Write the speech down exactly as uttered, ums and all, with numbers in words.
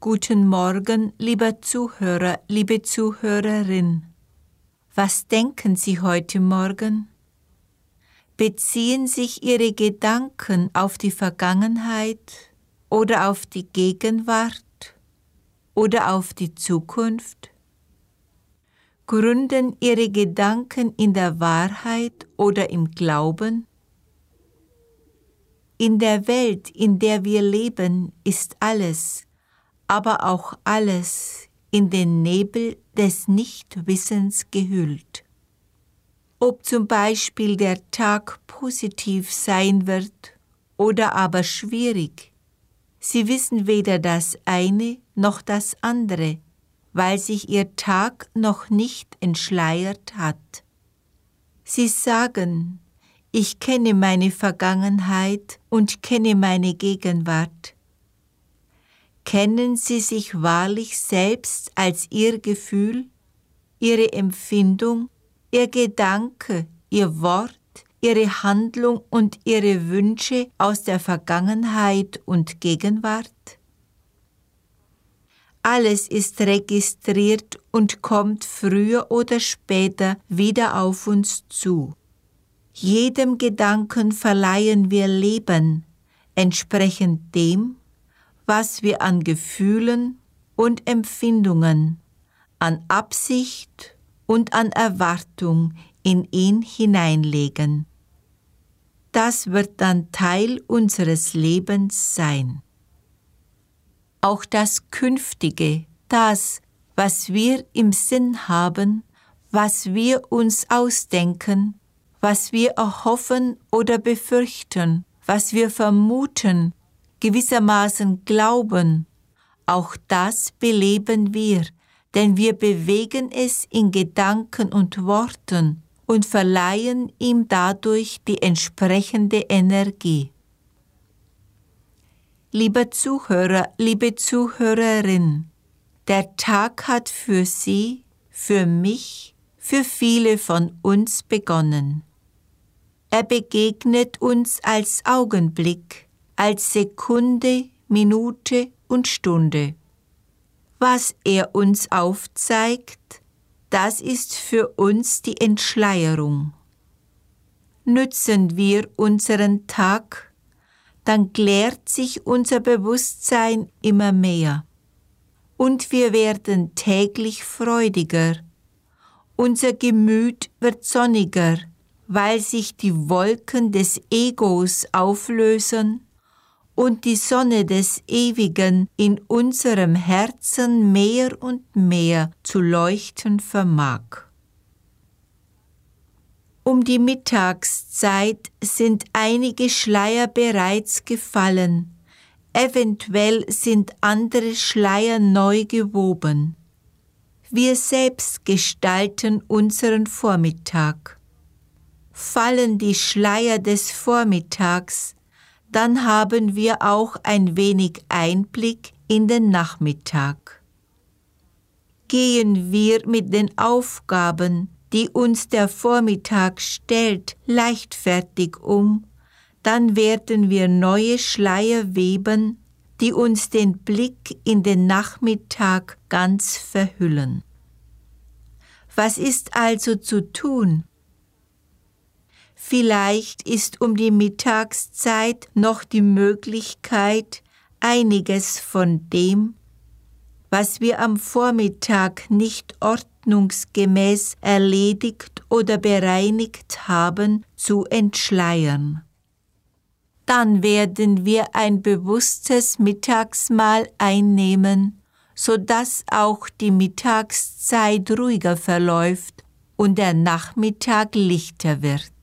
Guten Morgen, lieber Zuhörer, liebe Zuhörerin. Was denken Sie heute Morgen? Beziehen sich Ihre Gedanken auf die Vergangenheit oder auf die Gegenwart oder auf die Zukunft? Gründen Ihre Gedanken in der Wahrheit oder im Glauben? In der Welt, in der wir leben, ist alles, aber auch alles in den Nebel des Nichtwissens gehüllt. Ob zum Beispiel der Tag positiv sein wird oder aber schwierig, Sie wissen weder das eine noch das andere, weil sich Ihr Tag noch nicht entschleiert hat. Sie sagen, ich kenne meine Vergangenheit und kenne meine Gegenwart. Kennen Sie sich wahrlich selbst als Ihr Gefühl, Ihre Empfindung, Ihr Gedanke, Ihr Wort, Ihre Handlung und Ihre Wünsche aus der Vergangenheit und Gegenwart? Alles ist registriert und kommt früher oder später wieder auf uns zu. Jedem Gedanken verleihen wir Leben, entsprechend dem, was wir an Gefühlen und Empfindungen, an Absicht und an Erwartung in ihn hineinlegen. Das wird dann Teil unseres Lebens sein. Auch das Künftige, das, was wir im Sinn haben, was wir uns ausdenken, was wir erhoffen oder befürchten, was wir vermuten, gewissermaßen glauben, auch das beleben wir, denn wir bewegen es in Gedanken und Worten und verleihen ihm dadurch die entsprechende Energie. Lieber Zuhörer, liebe Zuhörerin, der Tag hat für Sie, für mich, für viele von uns begonnen. Er begegnet uns als Augenblick, als Sekunde, Minute und Stunde. Was er uns aufzeigt, das ist für uns die Entschleierung. Nützen wir unseren Tag, dann klärt sich unser Bewusstsein immer mehr. Und wir werden täglich freudiger. Unser Gemüt wird sonniger, weil sich die Wolken des Egos auflösen und die Sonne des Ewigen in unserem Herzen mehr und mehr zu leuchten vermag. Um die Mittagszeit sind einige Schleier bereits gefallen, eventuell sind andere Schleier neu gewoben. Wir selbst gestalten unseren Vormittag. Fallen die Schleier des Vormittags, dann haben wir auch ein wenig Einblick in den Nachmittag. Gehen wir mit den Aufgaben, die uns der Vormittag stellt, leichtfertig um, dann werden wir neue Schleier weben, die uns den Blick in den Nachmittag ganz verhüllen. Was ist also zu tun? Vielleicht ist um die Mittagszeit noch die Möglichkeit, einiges von dem, was wir am Vormittag nicht ordnungsgemäß erledigt oder bereinigt haben, zu entschleiern. Dann werden wir ein bewusstes Mittagsmahl einnehmen, sodass auch die Mittagszeit ruhiger verläuft und der Nachmittag lichter wird.